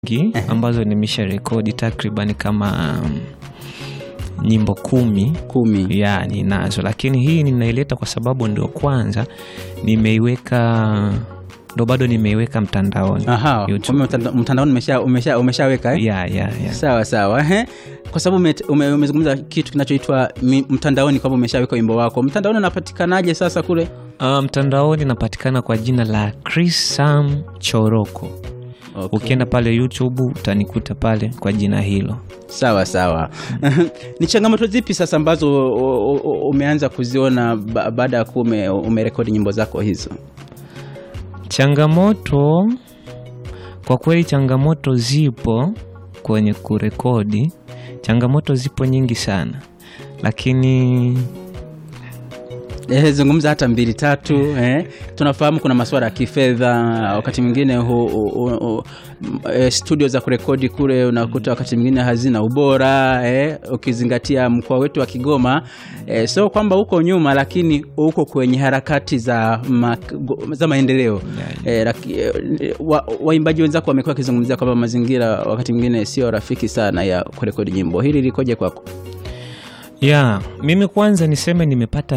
ambazo nimesha rekodi takriban kama nyimbo 10 ya ninazo, lakini hii ninaileta kwa sababu ndio kwanza nimeiweka, ndo bado nimeiweka mtandaoni. Mtandaoni umeshaweka ya. Sawa sawa. Kwa sababu umezungumza kitu kinachoitwa mtandaoni, kwamba umeshaweka wimbo wako. Mtandaoni unapatikanaje sasa kule? Mtandaoni napatikana kwa jina la Chris Sam Choroko. Okay. Ukienda pale YouTube utanikuta pale kwa jina hilo. Sawa sawa. Ni changamoto zipi sasa ambazo umeanza kuziona baada ya kuwa umerekodi nyimbo zako hizo? Changamoto, kwa kweli changamoto zipo kwenye kurekodi. Changamoto zipo nyingi sana, lakini zungumza hata 2-3. Tunafahamu kuna masuala ya kifedha, wakati mwingine studio za kurekodi kule unakuta wakati mwingine hazina ubora, ukizingatia mkoa wetu wa Kigoma, so kwamba uko nyuma, lakini uko kwenye harakati za maendeleo. Waimbaji wenzako wamekuwa kizungumzia kwamba mazingira wakati mwingine sio rafiki sana ya kurekodi nyimbo. Hili likoje kwako? Ya, mimi kwanza niseme nimepata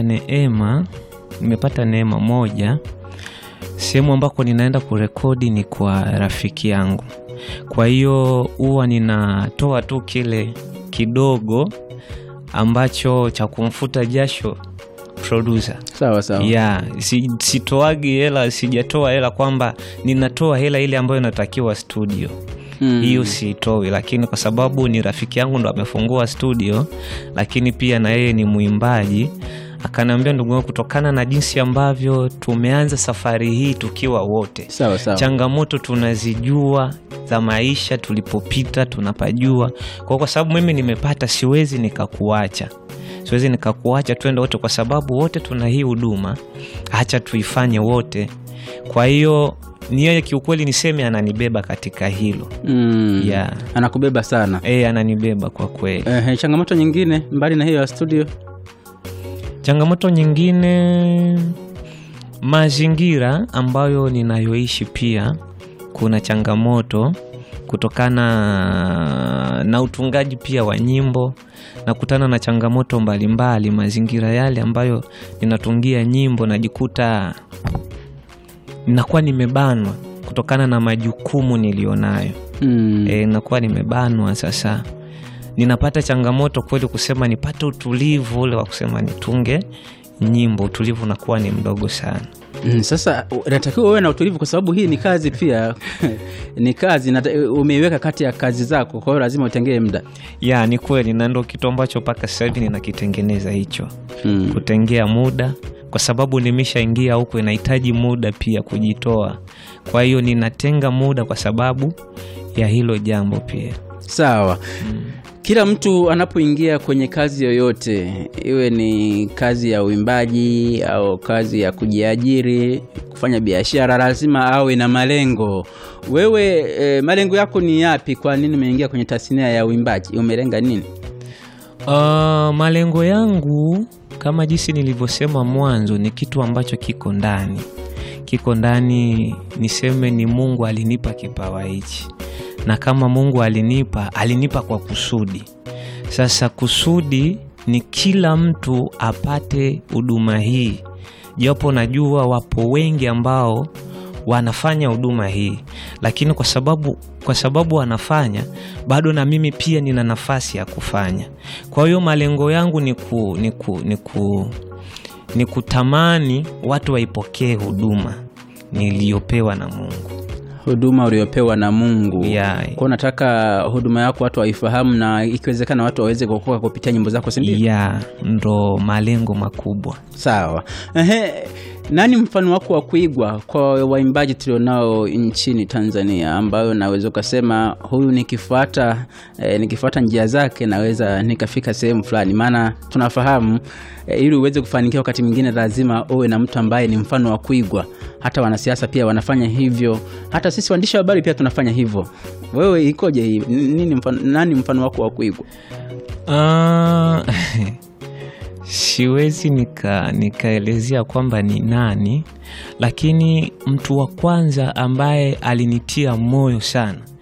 neema moja. Sehemu ambako ninaenda kurekodi ni kwa rafiki yangu. Kwa hiyo huwa ninatoa tu kile kidogo ambacho cha kumfuta jasho producer. Sawa sawa. Ya, sitoagi hela, sijatoa hela kwamba ninatoa hela ile ambayo inatakiwa studio. Hiyo sitoi, lakini kwa sababu ni rafiki yangu ndo amefungua studio, lakini pia na yeye ni muimbaji, akaniambia, ndugu wangu, kutokana na jinsi ambavyo tumeanza safari hii tukiwa wote. Sawa sawa. Changamoto tunazijua za maisha, tulipopita tunapajua. Kwa sababu mimi nimepata, siwezi nikakuacha twende wote, kwa sababu wote tuna hii huduma, acha tuifanye wote. Kwa hiyo ni yeye kiukweli niseme ananibeba katika hilo. Yeah. Anakubeba sana. Ananibeba kwa kweli. Changamoto nyingine mbali na hiyo ya studio? Changamoto nyingine, mazingira ambayo ninayoishi pia kuna changamoto kutokana na utungaji pia wa nyimbo. Nakutana na changamoto mbalimbali, mazingira yale ambayo ninatungia nyimbo najikuta nakuwa nimebanwa kutokana na majukumu nilionayo. Nakuwa nimebanwa sasa. Ninapata changamoto kweli kusema nipate utulivu ule wa kusema nitunge nyimbo, utulivu nakuwa ni mdogo sana. Sasa unatakiwa uwe na utulivu, kwa sababu hii ni kazi pia. Ni kazi umeiweka kati ya kazi zako, kwa hiyo lazima utengee muda. Ya, ni kweli, na ndio kitu ambacho paka sasa hivi ninakitengeneza hicho. Kutengea muda, kwa sababu nimeshaingia huko, inahitaji muda pia kujitoa. Kwa hiyo ninatenga muda kwa sababu ya hilo jambo pia. Sawa. Kila mtu anapoingia kwenye kazi yoyote, iwe ni kazi ya uimbaji au kazi ya kujiajiri, kufanya biashara, lazima awe na malengo. Wewe malengo yako ni yapi? Kwa nini umeingia kwenye tasnia ya uimbaji? Umelenga nini? Malengo yangu kama jinsi nilivyosema mwanzo, ni kitu ambacho kiko ndani, niseme ni Mungu alinipa kipawa hichi. Na kama Mungu alinipa kwa kusudi. Sasa kusudi ni kila mtu apate huduma hii. Japo najua wapo wengi ambao wanafanya huduma hii, lakini kwa sababu wanafanya, bado na mimi pia nina nafasi ya kufanya. Kwa hiyo malengo yangu ni kutamani watu waipokee huduma niliyopewa na Mungu. Huduma uliyopewa na Mungu. Yeah. Kwa nataka huduma yako watu waifahamu, na ikiwezekana watu waweze kuokoka kupitia nyimbo zako, si ndio? Yeah, ndo malengo makubwa. Sawa. Nani mfano wako wa kuigwa kwa waimbaji tulionao nchini Tanzania, ambayo naweza kusema huyu nikifuata njia zake naweza nikafika sehemu fulani? Maana tunafahamu ili uweze kufanikiwa wakati mwingine lazima uwe na mtu ambaye ni mfano wa kuigwa. Hata wanasiasa pia wanafanya hivyo, hata sisi waandishi wa habari pia tunafanya hivyo. Wewe ikoje hii? Nani mfano wako wa kuigwa? Siwezi nikaelezea kwamba ni nani, lakini mtu wa kwanza ambaye alinitia moyo sana